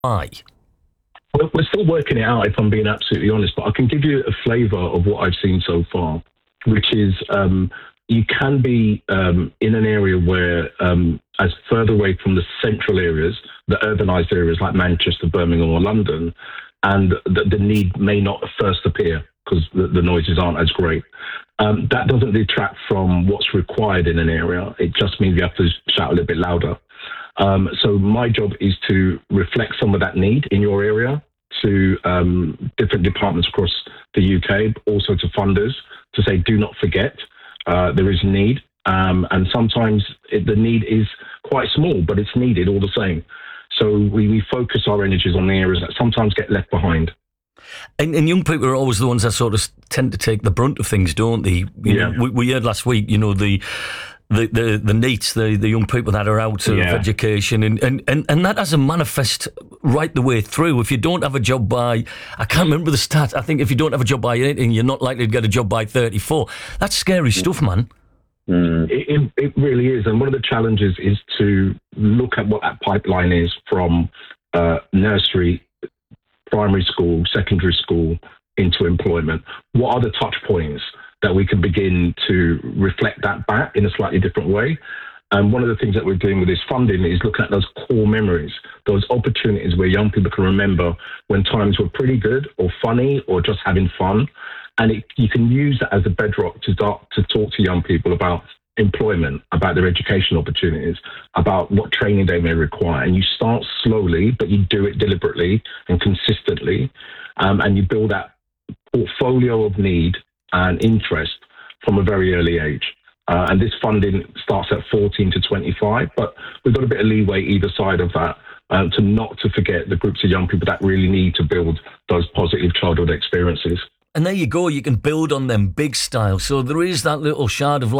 Why? We're still working it out, if I'm being absolutely honest, but I can give you a flavour of what I've seen so far, which is you can be in an area where, as further away from the central areas, the urbanised areas like Manchester, Birmingham or London, and the need may not first appear because the noises aren't as great. That doesn't detract from what's required in an area. It just means you have to shout a little bit louder. So my job is to reflect some of that need in your area to different departments across the UK, also to funders, to say, do not forget, there is need. And sometimes the need is quite small, but it's needed all the same. So we focus our energies on the areas that sometimes get left behind. And young people are always the ones that sort of tend to take the brunt of things, don't they? You know, we heard last week, you know, the NEETs, the young people that are out of education, and that has a manifest right the way through. If you don't have a job by, I can't remember the stat, I think if you don't have a job by 18, you're not likely to get a job by 34. That's scary stuff, man. It really is. And one of the challenges is to look at what that pipeline is from nursery, primary school, secondary school, into employment. What are the touch points that we can begin to reflect that back in a slightly different way? And one of the things that we're doing with this funding is looking at those core memories, those opportunities where young people can remember when times were pretty good or funny or just having fun. And you can use that as a bedrock to start to talk to young people about employment, about their education opportunities, about what training they may require. And you start slowly, but you do it deliberately and consistently. And you build that portfolio of need and interest from a very early age. And this funding starts at 14 to 25, but we've got a bit of leeway either side of that to not to forget the groups of young people that really need to build those positive childhood experiences. And there you go, you can build on them big style. So there is that little shard of light